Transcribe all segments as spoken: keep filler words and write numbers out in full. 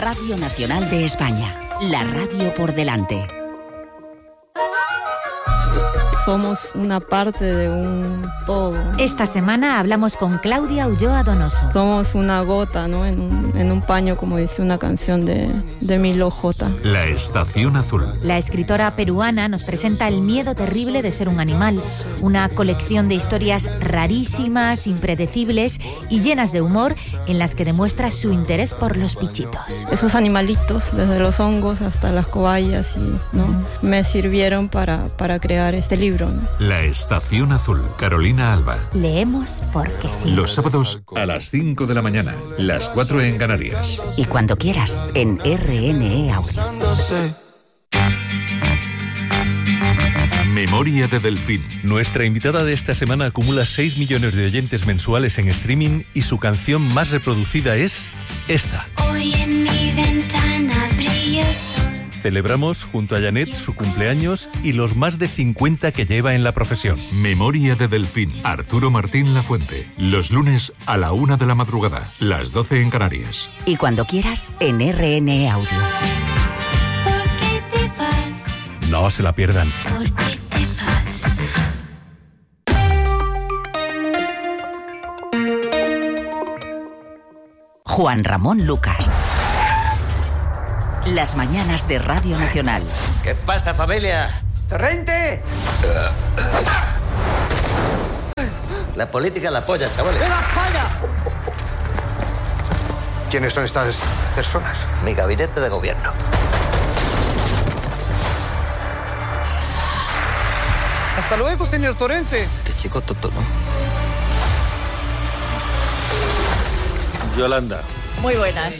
Radio Nacional de España, la radio por delante. Somos una parte de un todo. Esta semana hablamos con Claudia Ulloa Donoso. Somos una gota, ¿no? En un, en un paño, como dice una canción de, de Milo J. La Estación Azul. La escritora peruana nos presenta El miedo terrible de ser un animal, una colección de historias rarísimas, impredecibles y llenas de humor, en las que demuestra su interés por los bichitos. Esos animalitos, desde los hongos hasta las cobayas, y, ¿no? Uh-huh. me sirvieron para, para crear este libro. La Estación Azul, Carolina Alba. Leemos porque sí. Los sábados a las cinco de la mañana, las cuatro en Canarias. Y cuando quieras, en R N E Audio. Memoria de Delfín. Nuestra invitada de esta semana acumula seis millones de oyentes mensuales en streaming y su canción más reproducida es esta. Hoy en mi ventana brilla el sol. Celebramos junto a Janet su cumpleaños y los más de cincuenta que lleva en la profesión. Memoria de Delfín. Arturo Martín Lafuente. Los lunes a la una de la madrugada, las doce en Canarias. Y cuando quieras, en R N E Audio. ¿Por qué te vas? No se la pierdan. ¿Por qué te vas? Juan Ramón Lucas. Las mañanas de Radio Nacional. ¿Qué pasa, familia? ¡Torrente! La política la polla, chavales. ¡Viva España! ¿Quiénes son estas personas? Mi gabinete de gobierno. Hasta luego, señor Torrente. Este chico tonto, ¿no? Yolanda. Muy buenas.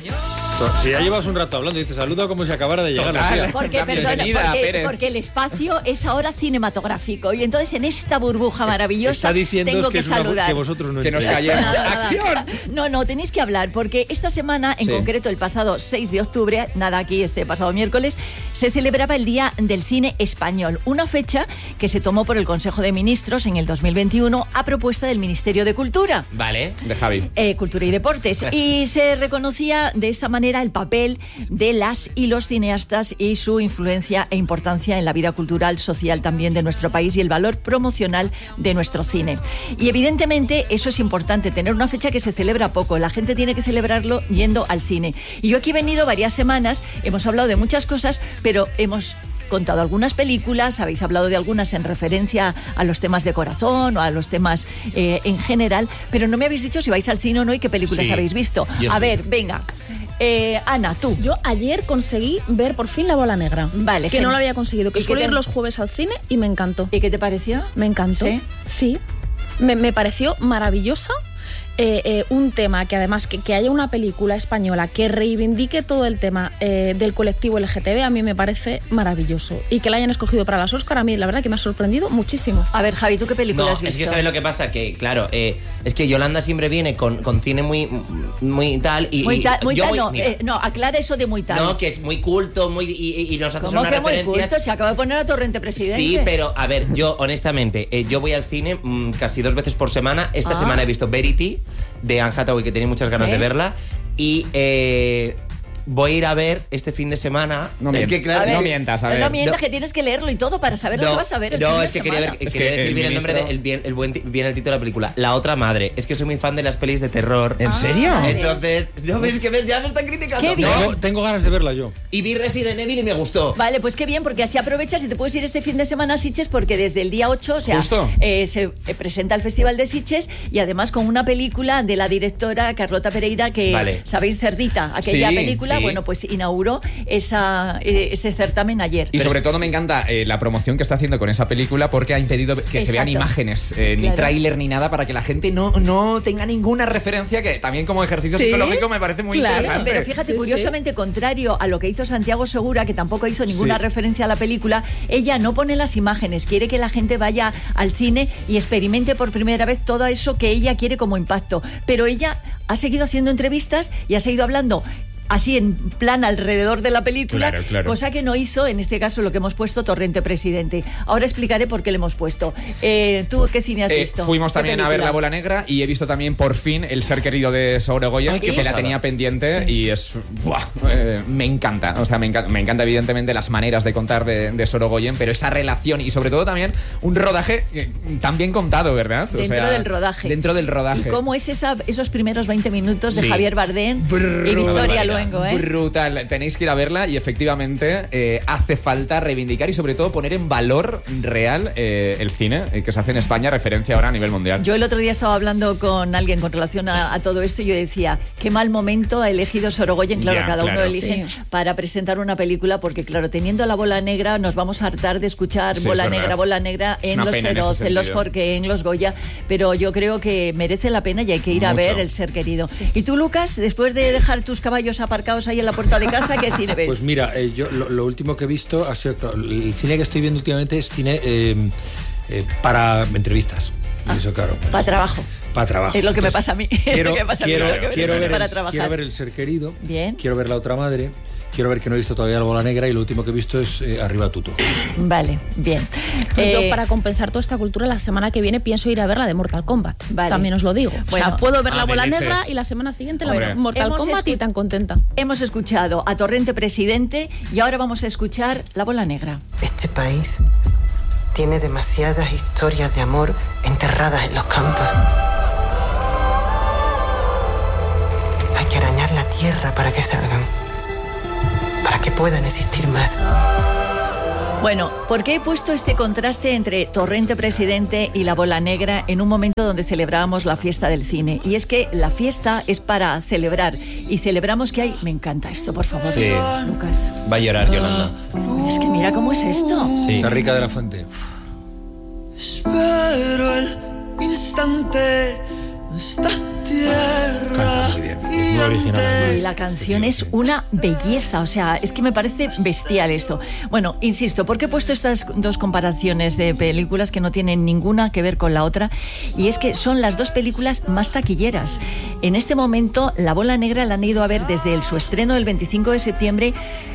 Si ya llevas un rato hablando y dices saluda como si acabara de llegar la tía. Porque, perdona, porque, porque el espacio es ahora cinematográfico y entonces en esta burbuja maravillosa tengo que, que saludar. Que vosotros no que nos callemos. ¡Acción! No, no, tenéis que hablar porque esta semana, en sí. concreto el pasado seis de octubre, nada aquí este pasado miércoles, se celebraba el Día del Cine Español, una fecha que se tomó por el Consejo de Ministros en el dos mil veintiuno a propuesta del Ministerio de Cultura. Vale, de Javi. Eh, Cultura y Deportes. Y se reconocía de esta manera el papel de las y los cineastas y su influencia e importancia en la vida cultural, social también de nuestro país y el valor promocional de nuestro cine. Y evidentemente eso es importante, tener una fecha que se celebra poco. La gente tiene que celebrarlo yendo al cine. Y yo aquí he venido varias semanas, hemos hablado de muchas cosas, pero hemos contado algunas películas, habéis hablado de algunas en referencia a los temas de corazón o a los temas eh, en general, pero no me habéis dicho si vais al cine o no y qué películas sí. habéis visto. Yo a sí. ver, venga. Eh, Ana, tú. Yo ayer conseguí ver por fin La Bola Negra. Vale. Que gen... no lo había conseguido, que suelo te... ir los jueves al cine y me encantó. ¿Y qué te pareció? Me encantó. Sí. Sí. Me, me pareció maravillosa. Eh, eh, un tema que además que, que haya una película española que reivindique todo el tema eh, del colectivo L G T B a mí me parece maravilloso y que la hayan escogido para las Oscar a mí la verdad que me ha sorprendido muchísimo. A ver, Javi, ¿tú qué película no, has visto? Es que ¿sabes lo que pasa? Que claro, eh, es que Yolanda siempre viene con, con cine muy muy tal y, muy tal, muy yo tal voy, no, mira, eh, no, aclara eso de muy tal. No, que es muy culto, muy y, y nos hace ¿Cómo unas que muy referencias. culto? Se acaba de poner a Torrente presidente. Sí, pero a ver, yo honestamente, eh, yo voy al cine mmm, casi dos veces por semana. Esta ah. semana he visto Verity de Anne Hathaway, que tenía muchas ganas ¿Sí? de verla. Y eh, voy a ir a ver este fin de semana. No, es que, claro, ver, no mientas, a ver. No mientas, no, que tienes que leerlo y todo para saber no, lo que vas a ver el No, fin es de que quería, ver, es quería que decir el bien el ministro... nombre, de, el, bien, el buen, bien el título de la película. La Otra Madre. Es que soy muy fan de las pelis de terror. ¿En serio? Entonces, no ves que ves, ya me están criticando. Qué bien. No, tengo ganas de verla yo. Y vi Resident Evil y me gustó. Vale, pues qué bien, porque así aprovechas y te puedes ir este fin de semana a Sitges, porque desde el día ocho, o sea, eh, se presenta el Festival de Sitges y además con una película de la directora Carlota Pereira, que vale. sabéis, Cerdita, aquella sí, película, sí. bueno, pues inauguró esa, eh, ese certamen ayer. Y sobre todo me encanta eh, la promoción que está haciendo con esa película, porque ha impedido que Exacto. se vean imágenes, eh, ni claro. tráiler ni nada, para que la gente no, no tenga ninguna referencia, que también como ejercicio ¿Sí? psicológico me parece muy claro, interesante. Pero fíjate, sí, curiosamente, sí. contrario a lo que hizo Santiago Segura, que tampoco hizo ninguna sí. referencia a la película, ella no pone las imágenes, quiere que la gente vaya al cine y experimente por primera vez todo eso que ella quiere como impacto. Pero ella ha seguido haciendo entrevistas y ha seguido hablando así en plan alrededor de la película, claro, claro. cosa que no hizo en este caso lo que hemos puesto Torrente Presidente. Ahora explicaré por qué le hemos puesto. Eh, ¿Tú qué cine has eh, visto? Fuimos también a ver La Bola Negra y he visto también por fin El ser querido de Sorogoyen, Ay, que qué la tenía pendiente sí. y es ¡buah! Eh, me encanta, o sea, me encanta, me encanta evidentemente las maneras de contar de, de Sorogoyen, pero esa relación y sobre todo también un rodaje eh, tan bien contado, ¿verdad? O dentro sea, del rodaje. Dentro del rodaje. ¿Y cómo es esa, esos primeros veinte minutos de Sí. Javier Bardem Brutal. y Victoria Luengo, ¿eh? Brutal, tenéis que ir a verla y efectivamente eh, hace falta reivindicar y sobre todo poner en valor real eh, el cine eh, que se hace en España, referencia ahora a nivel mundial. Yo el otro día estaba hablando con alguien con relación a, a todo esto y yo decía, qué mal momento ha elegido Sorogoyen, claro, Ya, cada claro. uno elige Sí. para presentar una película, porque claro, teniendo La Bola Negra nos vamos a hartar de escuchar Sí, Bola es Negra, verdad. Bola Negra Es en una Los pena en ese Feroz, en Los sentido. Forque, en Los Goya, pero yo creo que merece la pena y hay que ir a Mucho. ver El ser querido. Y tú, Lucas, después de dejar tus caballos aparcados ahí en la puerta de casa, ¿qué cine ves? Pues mira, eh, yo lo, lo último que he visto ha sido, claro, el cine que estoy viendo últimamente es cine eh, eh, para entrevistas. Ah, Eso, claro. Pues, para trabajo. Para trabajo. Es lo que me Entonces, pasa a mí. Quiero, Es lo que pasa a mí, quiero, lo que me quiero pone ver para el, trabajar. quiero ver El ser querido. Bien. Quiero ver La otra madre. Quiero ver que no he visto todavía La Bola Negra y lo último que he visto es eh, Arriba Tuto. Vale, bien. Yo, Eh, para compensar toda esta cultura, la semana que viene pienso ir a ver la de Mortal Kombat. Vale. También os lo digo. o Bueno. sea, puedo ver Ah, La de Bola leches. Negra y la semana siguiente la Hombre. Mortal Hemos Kombat escu- y tan contenta. Hemos escuchado a Torrente Presidente y ahora vamos a escuchar La Bola Negra. Este país tiene demasiadas historias de amor enterradas en los campos. Hay que arañar la tierra para que salgan, para que puedan existir más. Bueno, ¿por qué he puesto este contraste entre Torrente Presidente y La Bola Negra en un momento donde celebrábamos la fiesta del cine? Y es que la fiesta es para celebrar y celebramos que hay... Me encanta esto, por favor, Sí. Lucas. Va a llorar, Yolanda. Es que mira cómo es esto. Sí. Está Rica de la Fuente. Espero el instante de esta tierra. Canta muy bien. Es muy original. Y la canción es una belleza, o sea, es que me parece bestial esto. Bueno, insisto, ¿por qué he puesto estas dos comparaciones de películas que no tienen ninguna que ver con la otra? Y es que son las dos películas más taquilleras. En este momento, La Bola Negra la han ido a ver desde el, su estreno del veinticinco de septiembre.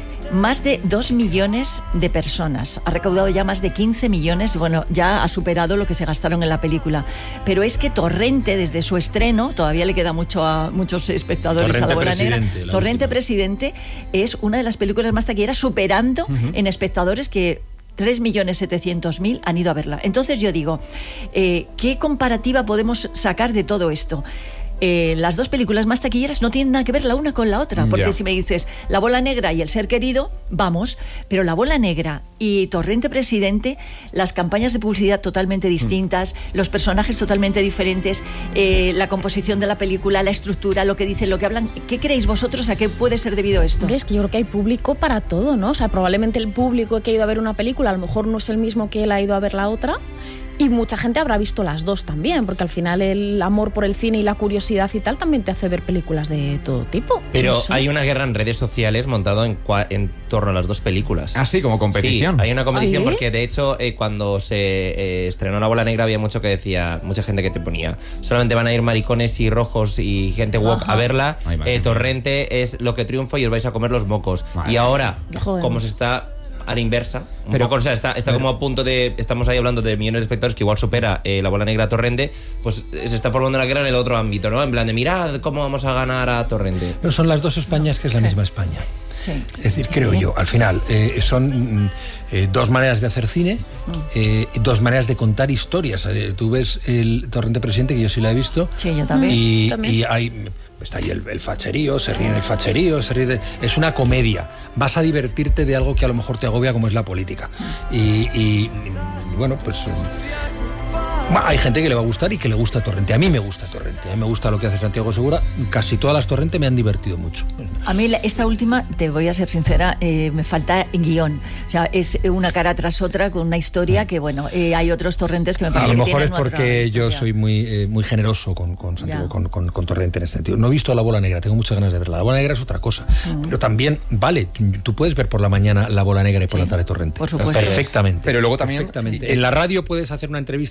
Más de dos millones de personas. Ha recaudado ya más de quince millones y bueno, ya ha superado lo que se gastaron en la película. Pero es que Torrente, desde su estreno, todavía le queda mucho a muchos espectadores Torrente a La Bola Negra. Presidente, la Torrente última. Presidente es una de las películas más taquilleras, superando Uh-huh. en espectadores que tres millones setecientos mil han ido a verla. Entonces yo digo, eh, ¿qué comparativa podemos sacar de todo esto? Eh, las dos películas más taquilleras no tienen nada que ver la una con la otra, porque Ya. si me dices La Bola Negra y El ser querido, vamos, pero La Bola Negra y Torrente Presidente, las campañas de publicidad totalmente distintas, mm. los personajes totalmente diferentes, eh, la composición de la película, la estructura, lo que dicen, lo que hablan. ¿Qué creéis vosotros? ¿A qué puede ser debido esto? Hombre, es que yo creo que hay público para todo, ¿no? O sea, probablemente el público que ha ido a ver una película a lo mejor no es el mismo que él ha ido a ver la otra. Y mucha gente habrá visto las dos también, porque al final el amor por el cine y la curiosidad y tal también te hace ver películas de todo tipo. Pero No sé. hay una guerra en redes sociales montada en, cua- en torno a las dos películas. Ah, sí, como competición. Sí, hay una competición ¿Ah, sí? porque de hecho eh, cuando se eh, estrenó La Bola Negra había mucho que decía, mucha gente que te ponía, solamente van a ir maricones y rojos y gente woke Ajá. a verla. Ay, madre Eh, mía. Torrente es lo que triunfa y os vais a comer los mocos. Madre y ahora, Joder. como se está a la inversa, un Pero- poco, o sea, está, está como a punto de, estamos ahí hablando de millones de espectadores que igual supera eh, La Bola Negra a Torrente, pues eh, se está formando una guerra en el otro ámbito, ¿no? En plan de, mirad cómo vamos a ganar a Torrente. No, son las dos Españas que es la Sí. misma España. Sí. Es decir, creo yo, al final, eh, son mm, eh, dos maneras de hacer cine, eh, y dos maneras de contar historias. Eh, tú ves el Torrente Presidente, que yo sí la he visto, Sí, yo también. y, También. y hay, está ahí el, el facherío, se ríe del facherío, se ríe de- es una comedia. Vas a divertirte de algo que a lo mejor te agobia, como es la política. Y, y, y, bueno, pues... eh, Bueno, hay gente que le va a gustar y que le gusta Torrente. A mí me gusta Torrente, a mí me gusta lo que hace Santiago Segura. Casi todas las Torrente me han divertido mucho. A mí la- esta última, te voy a ser sincera, eh, me falta guión. O sea, es una cara tras otra con una historia que, bueno, eh, hay otros Torrentes que me A parece lo que mejor es tienen otra porque yo historia. soy muy, eh, muy generoso con, con Santiago, Ya. con, con- con Torrente en este sentido. No he visto La Bola Negra, tengo muchas ganas de verla. La Bola Negra es otra cosa. Mm. Pero también, vale, tú, tú puedes ver por la mañana La Bola Negra y por Sí, la tarde Torrente. por supuesto. Perfectamente. Pero luego también- Perfectamente. sí. En la radio puedes hacer una entrevista a Sesudo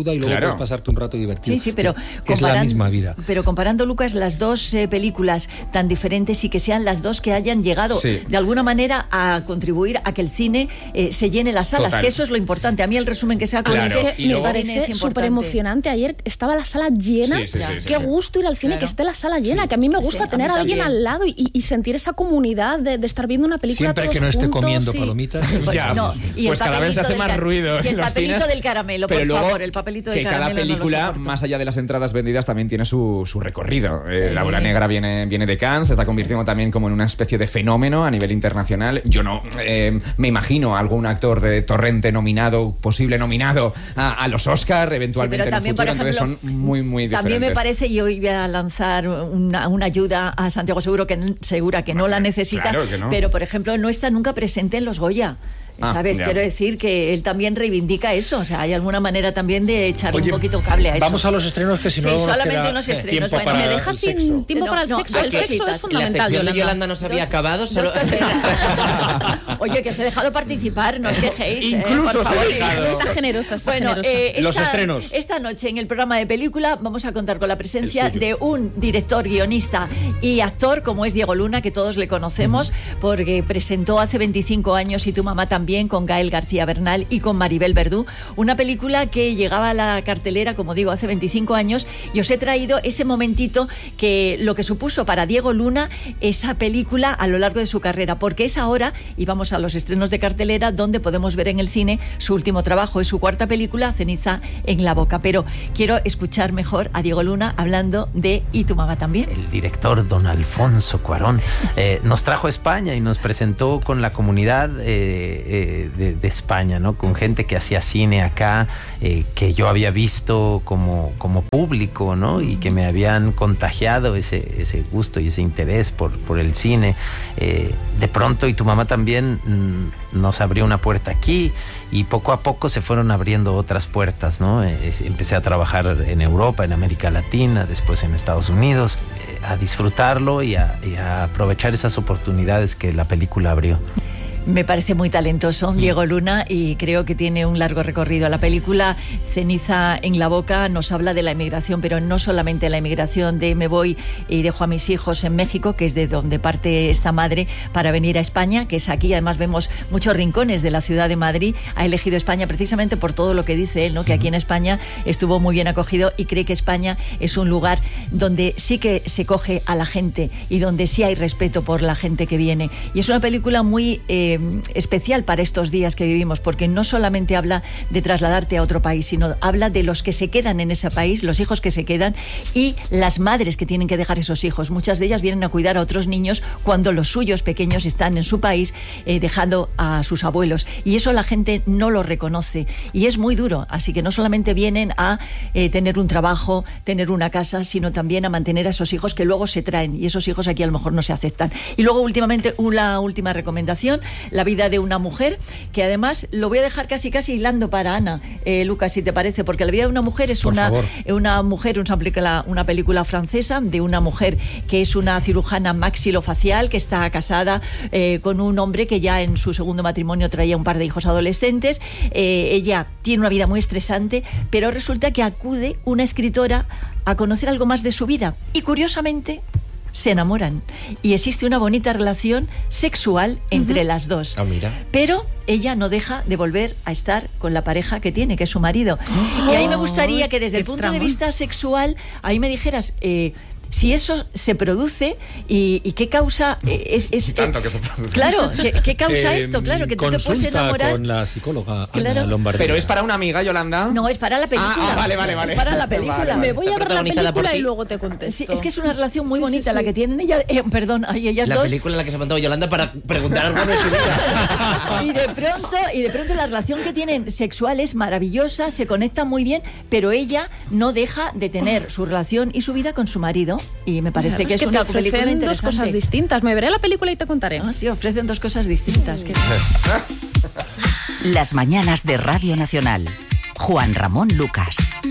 cruda y luego Claro. puedes pasarte un rato divertido. Sí, sí, pero es la misma vida. Pero comparando, Lucas, las dos eh, películas tan diferentes y que sean las dos que hayan llegado Sí. de alguna manera a contribuir a que el cine eh, se llene las salas, Total. que eso es lo importante. A mí el resumen que se ha Claro. conseguido Es que Y me luego- parece es importante. súper emocionante. Ayer estaba la sala llena. Sí, sí, sí, sí, Qué sí. gusto ir al cine, Claro. que esté la sala llena. Que a mí me Sí, gusta a tener mí a alguien también. al lado y, y sentir esa comunidad de, de estar viendo una película Siempre todos que no esté juntos, comiendo sí. palomitas. Pues Ya, no, y el pues cada vez se papelito hace del más car- ruido y el en los papelito cines. del caramelo, por Pero luego, favor, el papelito que del cada caramelo no lo película, soporto. más allá de las entradas vendidas, también tiene su, su recorrido. Eh, Sí. La Bola Negra viene, viene de Cannes, se está convirtiendo también como en una especie de fenómeno a nivel internacional. Yo no eh, me imagino a algún actor de Torrente nominado, posible nominado a, a los Oscar, eventualmente Sí, pero también, en el futuro. por ejemplo, Entonces son muy, muy diferentes. También me parece, yo iba a lanzar una, una ayuda a Santiago Seguro, que n- segura que no la necesita, claro que no. pero por ejemplo no está nunca presente en los Goya. Ah, ¿Sabes? ya. Quiero decir que él también reivindica eso. O sea, hay alguna manera también de echarle Oye, un poquito cable a eso. vamos a los estrenos, que si no Sí, nos solamente queda, unos eh, estrenos. tiempo Bueno, para Me el deja sin sexo. tiempo No, para el no, sexo. es El que sexo sí, es la fundamental, La sección de Yolanda. Yolanda no se había Dos- acabado, solo... dos cositas. Oye, que os he dejado participar, no os quejéis. eh, Incluso por os he favor. dejado. Está generosa, está Bueno, generosa. eh, Los esta, estrenos. esta noche en el programa de película vamos a contar con la presencia El suyo. de un director, guionista y actor como es Diego Luna, que todos le conocemos porque presentó hace veinticinco años Y tu mamá también, con Gael García Bernal y con Maribel Verdú, una película que llegaba a la cartelera, como digo, hace veinticinco años, y os he traído ese momentito que lo que supuso para Diego Luna esa película a lo largo de su carrera, porque es ahora, y vamos a los estrenos de cartelera, donde podemos ver en el cine su último trabajo, es su cuarta película, Ceniza en la boca. Pero quiero escuchar mejor a Diego Luna hablando de Y tu mamá también. El director don Alfonso Cuarón eh, nos trajo a España y nos presentó con la comunidad eh, eh, de, de España, ¿no? Con gente que hacía cine acá, eh, que yo había visto como, como público, ¿no? Y que me habían contagiado ese, ese gusto y ese interés por, por el cine. Eh, de pronto Y tu mamá también mm, nos abrió una puerta aquí, y poco a poco se fueron abriendo otras puertas, ¿no? Eh, empecé a trabajar en Europa, en América Latina, después en Estados Unidos, eh, a disfrutarlo y a, y a aprovechar esas oportunidades que la película abrió. Me parece muy talentoso Diego Luna, y creo que tiene un largo recorrido. La película Ceniza en la boca nos habla de la emigración, pero no solamente la emigración de me voy y dejo a mis hijos en México, que es de donde parte esta madre para venir a España, que es aquí. Además vemos muchos rincones de la ciudad de Madrid. Ha elegido España precisamente por todo lo que dice él, ¿no? Que aquí en España estuvo muy bien acogido, y cree que España es un lugar donde sí que se coge a la gente y donde sí hay respeto por la gente que viene. Y es una película muy eh, especial para estos días que vivimos, porque no solamente habla de trasladarte a otro país, sino habla de los que se quedan en ese país, los hijos que se quedan y las madres que tienen que dejar esos hijos. Muchas de ellas vienen a cuidar a otros niños cuando los suyos pequeños están en su país eh, dejando a sus abuelos, y eso la gente no lo reconoce, y es muy duro. Así que no solamente vienen a eh, tener un trabajo, tener una casa, sino también a mantener a esos hijos que luego se traen, y esos hijos aquí a lo mejor no se aceptan. Y luego últimamente una última recomendación, La vida de una mujer, que además lo voy a dejar casi casi hilando para Ana, eh, Lucas, si te parece, porque La vida de una mujer es una, una mujer, una película, una película francesa de una mujer que es una cirujana maxilofacial, que está casada eh, con un hombre que ya en su segundo matrimonio traía un par de hijos adolescentes. Eh, ella tiene una vida muy estresante, pero resulta que acude una escritora a conocer algo más de su vida, y curiosamente se enamoran, y existe una bonita relación sexual entre uh-huh. las dos. Ah, mira. Pero ella no deja de volver a estar con la pareja que tiene, que es su marido. Oh, y a mí me gustaría que desde el punto trama. de vista sexual, ahí me dijeras eh, si eso se produce y, y qué causa eh, es, es tanto eh, que se produce. Claro, ¿qué, qué causa eh, esto? Claro, que tú te puedes consulta enamorar con la psicóloga Claro. Ana Lombardía. Pero es para una amiga, Yolanda. No, es para la película. Ah, ah, vale, vale, vale. Para la película. Vale, vale. Me voy a ver la protagonizada por película ti. y luego te contesto. Sí, es que es una relación muy Sí, bonita sí, sí. la que tienen ella, eh, perdón, ay, ellas La dos. película en la que se ha montado Yolanda para preguntar algo de su vida. Y de pronto, y de pronto la relación que tienen sexual es maravillosa, se conectan muy bien, pero ella no deja de tener su relación y su vida con su marido, y me parece Claro, que es, que una te ofrecen película dos interesante. cosas distintas. Me veré la película y te contaré. Ah, sí, ofrecen dos cosas distintas. Que... Las mañanas de Radio Nacional. Juan Ramón Lucas.